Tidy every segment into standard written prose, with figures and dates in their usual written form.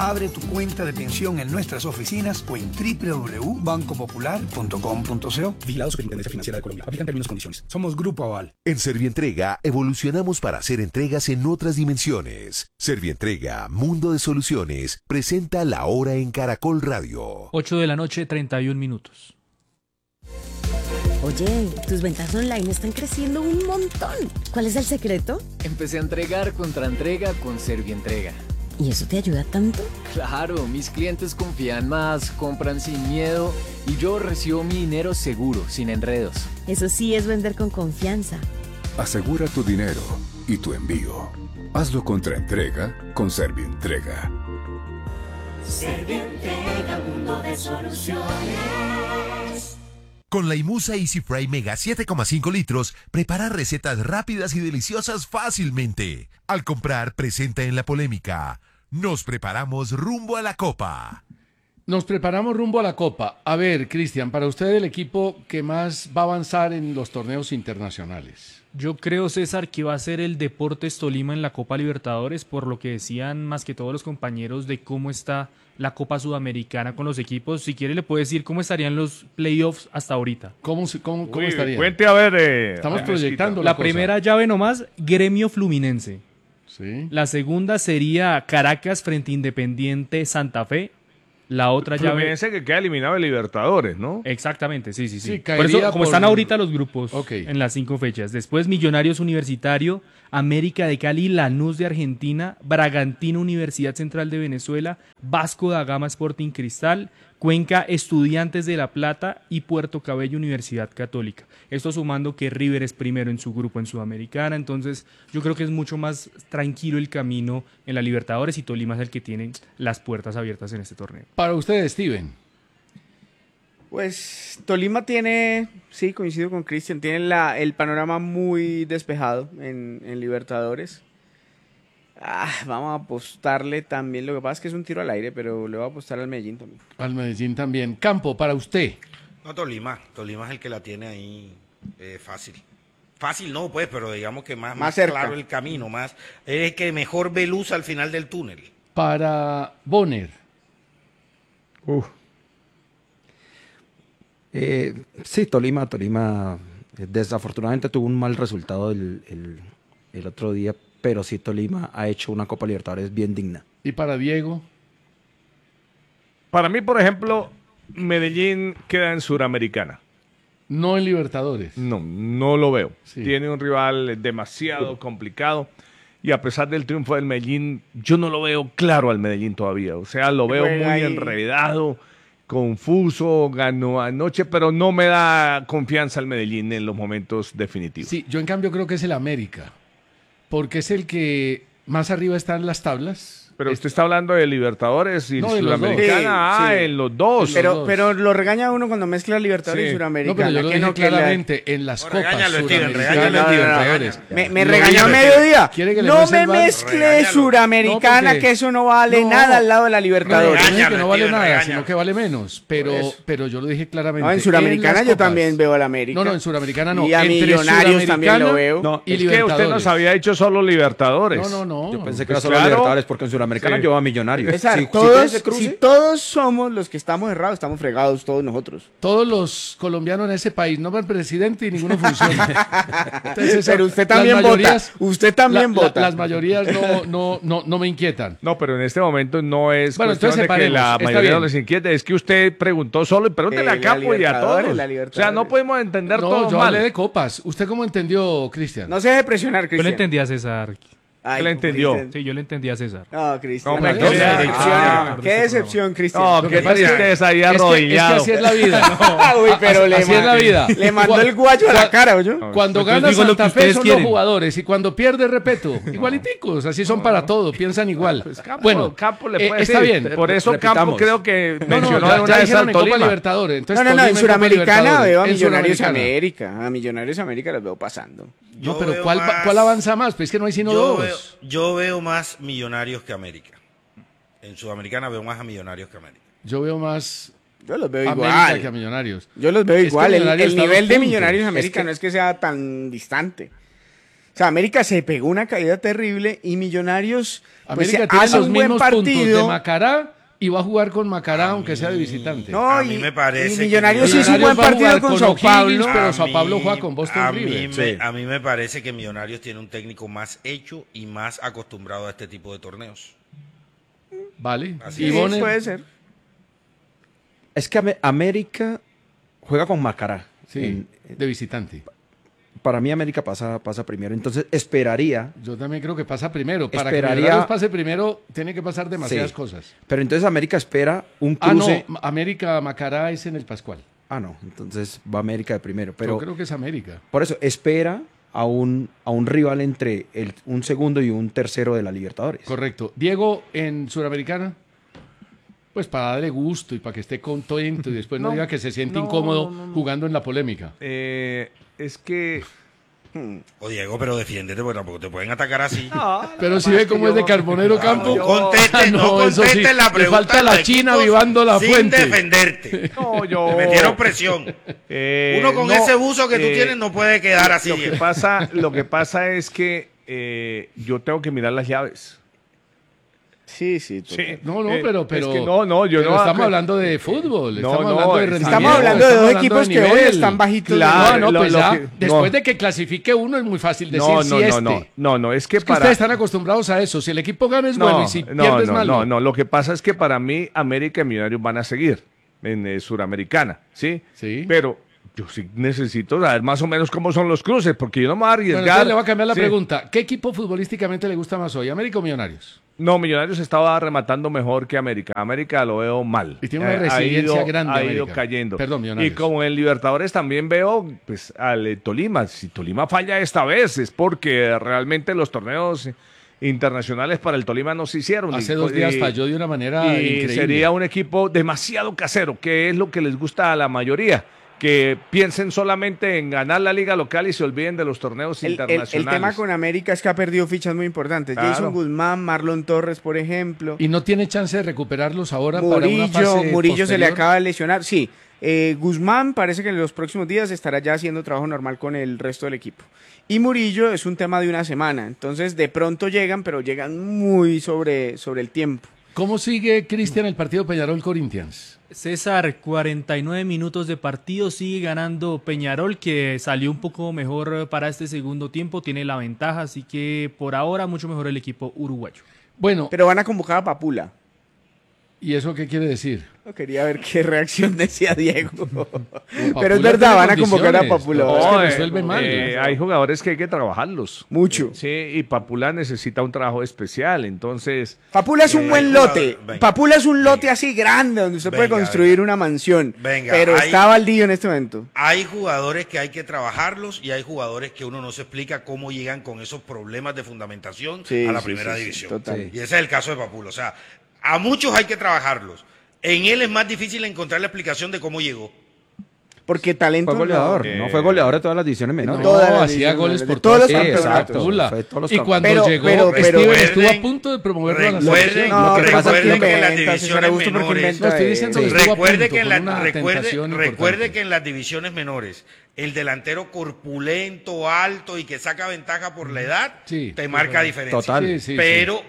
Abre tu cuenta de pensión en nuestras oficinas o en www.bancopopular.com.co. Vigilado Superintendencia Financiera de Colombia. Aplican términos y condiciones. Somos Grupo Aval. En Servientrega evolucionamos para hacer entregas en otras dimensiones. Servientrega, Mundo de Soluciones, presenta La Hora en Caracol Radio. 8 de la noche, 31 minutos. Oye, tus ventas online están creciendo un montón. ¿Cuál es el secreto? Empecé a entregar contra entrega con Servientrega. ¿Y eso te ayuda tanto? Claro, mis clientes confían más, compran sin miedo y yo recibo mi dinero seguro, sin enredos. Eso sí es vender con confianza. Asegura tu dinero y tu envío. Hazlo contra entrega con Servientrega. Servientrega, mundo de soluciones. Con la Imusa Easy Fry Mega 7,5 litros, prepara recetas rápidas y deliciosas fácilmente. Al comprar, presenta en la polémica. Nos preparamos rumbo a la Copa. Nos preparamos rumbo a la Copa. A ver, Cristian, para usted el equipo que más va a avanzar en los torneos internacionales. Yo creo, César, que va a ser el Deportes Tolima en la Copa Libertadores, por lo que decían más que todos los compañeros de cómo está la Copa Sudamericana con los equipos. Si quiere le puedo decir cómo estarían los playoffs hasta ahorita. ¿Cómo estarían? Cuente a ver. Estamos proyectando la primera llave nomás, Gremio Fluminense. Sí. La segunda sería Caracas frente a Independiente Santa Fe. La otra llave... Fluminense que queda eliminado de Libertadores, ¿no? Exactamente, sí. Sí, por eso, como están ahorita los grupos Okay. en las 5 fechas. Después Millonarios Universitario, América de Cali, Lanús de Argentina, Bragantino Universidad Central de Venezuela, Vasco da Gama Sporting Cristal, Cuenca Estudiantes de La Plata y Puerto Cabello Universidad Católica. Esto sumando que River es primero en su grupo en Sudamericana, entonces yo creo que es mucho más tranquilo el camino en la Libertadores y Tolima es el que tiene las puertas abiertas en este torneo. Para usted, Steven. Pues Tolima tiene, sí, coincido con Cristian, tiene el panorama muy despejado en Libertadores. Vamos a apostarle también, lo que pasa es que es un tiro al aire, pero le voy a apostar al Medellín también. Al Medellín también. Campo, para usted. No, Tolima es el que la tiene ahí fácil. Fácil no, pues, pero digamos que más cerca. Claro el camino, es el que mejor ve luz al final del túnel. Para Bonner. Sí, Tolima desafortunadamente tuvo un mal resultado el otro día, pero sí Tolima ha hecho una Copa Libertadores bien digna. ¿Y para Diego? Para mí, por ejemplo, Medellín queda en Suramericana. No en Libertadores. No lo veo. Sí. Tiene un rival demasiado complicado. Y a pesar del triunfo del Medellín, yo no lo veo claro al Medellín todavía. O sea, lo veo muy enredado, confuso, ganó anoche, pero no me da confianza el Medellín en los momentos definitivos. Sí, yo en cambio creo que es el América, porque es el que más arriba está en las tablas. Pero usted está hablando de Libertadores y No, de Sudamericana. Sí. En los dos. Pero lo regaña uno cuando mezcla Libertadores y Suramericana. No, pero yo lo dije claramente, en las copas Suramericanas. Me regañó a mediodía. No me mezcle Suramericana, que eso no vale nada al lado de la Libertadores. No, que no vale nada, sino que vale menos. Pero yo lo dije claramente. No, en Suramericana yo también veo al América. No, en Suramericana no. Y a Millonarios también lo veo. No, es que usted nos había dicho solo Libertadores. No. Yo pensé que era solo Libertadores porque en Suramericana yo va a Millonarios. Si todos somos los que estamos errados, estamos fregados todos nosotros. Todos los colombianos en ese país, no va el presidente y ninguno funciona. Entonces, pero usted también vota. Usted también vota. Las mayorías no me inquietan. No, pero en este momento no es cuestión de que la mayoría no les inquiete. Es que usted preguntó solo y pregúntele a Capo y a todos. O sea, no podemos entender todo yo mal. hablé de copas. ¿Usted cómo entendió, Cristian? No se deje presionar, Cristian. Yo le entendí a César. ¿Qué le entendió? Sí, yo le entendí a César. No, Cristian. No, qué decepción, Cristian. No, qué tristeza ahí arrodillado. Es que así es la vida. Uy, pero así es la vida. Le mandó el guayo a la cara, ¿oyó? Cuando gana Santa Fe son los jugadores y cuando pierde, repito, igualiticos, así son para todo, piensan igual. Bueno, Campo le puede está decir. bien. Por eso Campo creo que mencionó ya dijeron en Copa Libertadores. No, en Suramericana veo a Millonarios América. A Millonarios América los veo pasando. No, pero ¿cuál avanza más? Pues es que no hay sino dos. Yo veo más Millonarios que América. En Sudamericana veo más a Millonarios que América. Yo veo más Yo los veo América igual que a Millonarios. Yo los veo igual. El nivel de puntos. Millonarios América no es que sea tan distante. O sea, América se pegó una caída terrible y Millonarios América pues, tiene hace los un buen mismos puntos de partido. Macará y va a jugar con Macará aunque sea de visitante. No, A mí me parece y que Millonarios hizo un buen va a partido jugar con con Sao O'Higgins, Paulo. pero Sao Paulo juega con Boston River. A mí me parece que Millonarios tiene un técnico más hecho y más acostumbrado a este tipo de torneos. Vale. Así Sí, Ivonne, puede ser. Es que América juega con Macará. sí, de visitante. Para mí América pasa primero. Entonces esperaría. Yo también creo que pasa primero. Para que Esperaría- Millonarios pase primero, tiene que pasar demasiadas Sí. cosas. Pero entonces América espera un Ah, cruce. no, América Macará es en el Pascual. Ah, no. Entonces va América de primero. Pero Yo creo que es América. por eso espera a un rival entre un segundo y un tercero de la Libertadores. Correcto. Diego, en Suramericana, pues para darle gusto y para que esté contento y después no, diga que se siente incómodo jugando en la polémica. Es que... O Diego, pero defiéndete, porque tampoco te pueden atacar así. Pero si ve cómo es de Carbonero Campo. No contestes eso sí, la le pregunta. falta la de los China equipos vivando la sin fuente. defenderte. No, yo... Te metieron presión. Uno con no, ese buzo que tú tienes no puede quedar así. Lo que pasa es que yo tengo que mirar las llaves. Sí. Sí. No, pero es que no, yo pero no. estamos hablando de fútbol, No, estamos no, hablando de estamos rendimiento, Estamos hablando de dos estamos equipos que nivel. hoy están bajitos. Claro, No, pues lo ya, que- después no. de que clasifique uno es muy fácil decir No, si este. no, es que Es que para... ustedes están acostumbrados a eso. Si el equipo gana es bueno y si pierdes mal. no, lo que pasa es que para mí América y Millonarios van a seguir en Suramericana, ¿sí? Sí. Pero yo sí necesito saber más o menos cómo son los cruces, porque yo no me voy a Bueno, arriesgar. entonces le voy a cambiar la Sí. pregunta. ¿Qué equipo futbolísticamente le gusta más hoy, América o Millonarios? No, Millonarios estaba rematando mejor que América. América lo veo mal. Y tiene una Ha resiliencia ido- grande Ha ido América. cayendo. Perdón, y Millonarios. como en Libertadores también veo pues al Tolima. Si Tolima falla esta vez es porque realmente los torneos internacionales para el Tolima no se hicieron. Hace 2 días falló de una manera y increíble. sería un equipo demasiado casero, que es lo que les gusta a la mayoría. Que piensen solamente en ganar la liga local y se olviden de los torneos El internacionales. tema con América es que ha perdido fichas muy importantes. Claro. Jason Guzmán, Marlon Torres, por ejemplo. ¿Y no tiene chance de recuperarlos ahora para una fase Murillo se le posterior? acaba de lesionar. Sí, Guzmán parece que en los próximos días estará ya haciendo trabajo normal con el resto del equipo. Y Murillo es un tema de una semana. Entonces, de pronto llegan, pero llegan muy sobre el tiempo. ¿Cómo sigue, Cristian, el partido Peñarol-Corinthians? César, 49 minutos de partido, sigue ganando Peñarol, que salió un poco mejor para este segundo tiempo, tiene la ventaja, así que por ahora mucho mejor el equipo uruguayo. Bueno, Pero van a convocar a Papula. ¿y eso qué quiere decir? No quería ver qué reacción decía Diego. Pero Papula es verdad, van a tiene convocar a condiciones, Papula. no, es que No, resuelve mal. hay jugadores que hay que trabajarlos. Mucho. Sí, y Papula necesita un trabajo especial, entonces... Papula es un buen hay lote. jugador- venga. Papula es un lote así grande donde usted puede Venga, construir una mansión. Venga, pero hay- está baldío en este momento. Hay jugadores que hay que trabajarlos y hay jugadores que uno no se explica cómo llegan con esos problemas de fundamentación Sí, a la sí, primera sí, sí, división. total. Y ese es el caso de Papula. O sea, a muchos hay que trabajarlos. En él es más difícil encontrar la explicación de cómo llegó. Porque talento. Fue goleador, no. no fue goleador de todas las divisiones menores. Todas las hacía divisiones goles de por todos los todas Sí, partes. campeonatos. exacto. Papula. Fue todos los Y camp- cuando Pero- llegó, pero- Steven recuerden- estuvo a punto de promoverlo a la Recuerden, selección. No, Lo que pasa es que- recuerden que en las inventa, César divisiones Augusto, porque menores... inventa No, estoy diciendo que Sí. estuvo a Recuerde punto que, en con una tentación recuerde importante. que en las divisiones menores, el delantero corpulento, alto y que saca ventaja por la edad, Sí, te marca diferencia. Total. Sí, sí, pero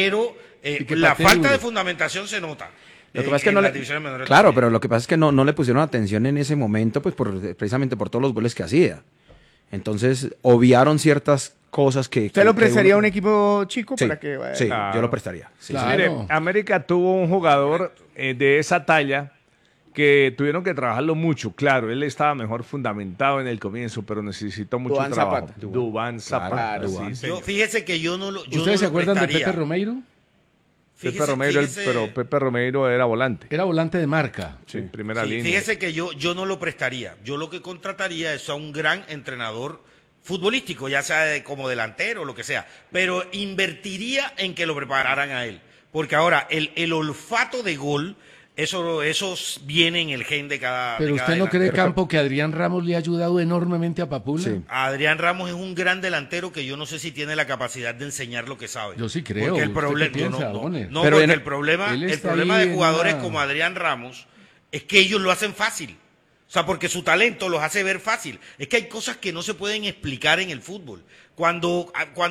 Y que la patee falta de duro. fundamentación se nota. Lo que pasa es que en no las le, divisiones menores claro, también. pero lo que pasa es que no le pusieron atención en ese momento, pues precisamente por todos los goles que hacía. Entonces, obviaron ciertas cosas que... ¿Usted lo que prestaría a uno- un equipo chico Sí, para que vaya? sí, Claro. yo lo prestaría. Sí, Claro. Mire, América tuvo un jugador de esa talla que tuvieron que trabajarlo mucho. Claro, él estaba mejor fundamentado en el comienzo, pero necesitó mucho Duván trabajo. Zapata. Duván Zapata. Claro, sí, Duván. señor. Fíjese que yo no lo yo ¿Ustedes no se lo acuerdan de prestaría. Pepe Romeiro? Pepe Romeiro, pero Pepe Romeiro era volante. Era volante de marca. Sí, primera Sí, línea. fíjese que yo no lo prestaría. Yo lo que contrataría es a un gran entrenador futbolístico, ya sea como delantero o lo que sea, pero invertiría en que lo prepararan a él. Porque ahora el olfato de gol, eso viene en el gen de cada Pero de cada usted no cree, delantero. Campo, que Adrián Ramos le ha ayudado enormemente a Papula. Sí. Adrián Ramos es un gran delantero que yo no sé si tiene la capacidad de enseñar lo que sabe. Yo sí creo. Porque el ¿Usted qué problema, piensa, Bonner? no, Pero porque en- el problema él está de ahí en jugadores una- como Adrián Ramos es que ellos lo hacen fácil. O sea, porque su talento los hace ver fácil. Es que hay cosas que no se pueden explicar en el fútbol. Cuando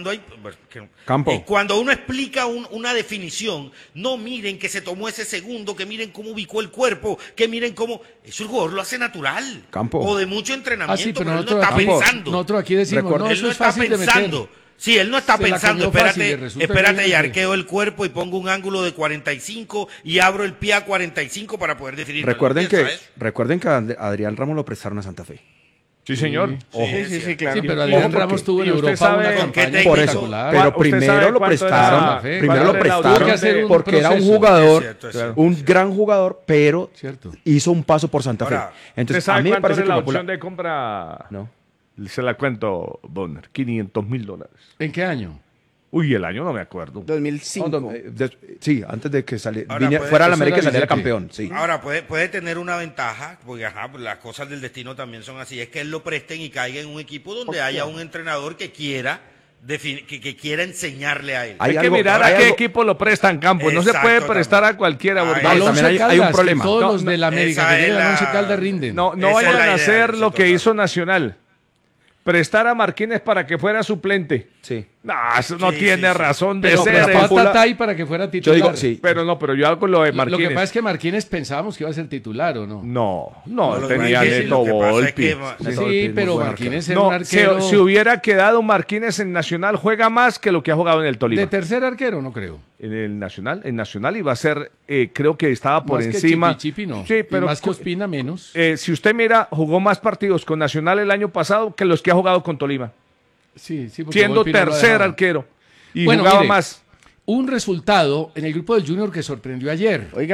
uno explica una definición, no miren que se tomó ese segundo, que miren cómo ubicó el cuerpo, que miren cómo... Eso el jugador lo hace natural. O de mucho entrenamiento, pero él no está pensando. Nosotros aquí decimos, él no está pensando. Sí, él no está pensando, espérate, y arqueo el cuerpo y pongo un ángulo de 45 y abro el pie a 45 para poder definir. Recuerden que a Adrián Ramos lo prestaron a Santa Fe. Sí, señor. Sí, claro. Sí, pero Adrián Ramos tuvo en Europa una campaña espectacular. Pero primero lo prestaron porque era un jugador, un gran jugador, pero hizo un paso por Santa Fe. Entonces, a mí me parece que la opción de compra... No. Se la cuento, Bonner, $500,000. ¿En qué año? Uy, el año no me acuerdo. 2005. Sí, antes de que fuera al América y saliera campeón. Sí. Ahora, puede tener una ventaja, porque las cosas del destino también son así, es que él lo presten y caiga en un equipo donde haya un entrenador que quiera enseñarle a él. Hay que mirar a qué equipo lo prestan, Campos. No se puede prestar a cualquiera. También hay un problema. Todos los de la América que llegan a Once Caldas rinden. No vayan a hacer lo que hizo Nacional. Prestar a Marquines para que fuera suplente. Sí. No, eso no tiene razón de ser. Prestó a Tatay para que fuera titular. Yo digo, sí. Pero yo hago lo de Marquines. Lo que pasa es que Marquines pensábamos que iba a ser titular, ¿o no? No, tenía Neto Volpi. Sí, pero Marquines era un arquero. Si hubiera quedado Marquines en Nacional, juega más que lo que ha jugado en el Tolima. De tercer arquero, no creo. En Nacional iba a ser, creo que estaba por más encima. Que Chipi, no. Sí, pero más que Ospina, menos. Si usted mira, jugó más partidos con Nacional el año pasado que los que ha jugado con Tolima. Sí, siendo tercer arquero. Y jugaba más. Un resultado en el grupo del Junior que sorprendió ayer. Oiga.